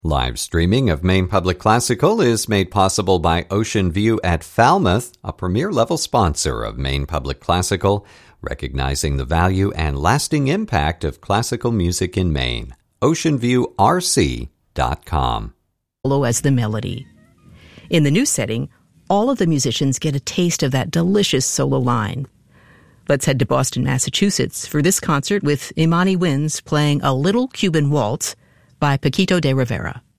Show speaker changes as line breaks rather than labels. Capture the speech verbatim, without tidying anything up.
Live streaming of Maine Public Classical is made possible by Ocean View at Falmouth, a premier-level sponsor of Maine Public Classical, recognizing the value and lasting impact of classical music in Maine. ocean view r c dot com.
Solo as the melody. In the new setting, all of the musicians get a taste of that delicious solo line. Let's head to Boston, Massachusetts for this concert with Imani Winds playing A Little Cuban Waltz by Paquito de Rivera.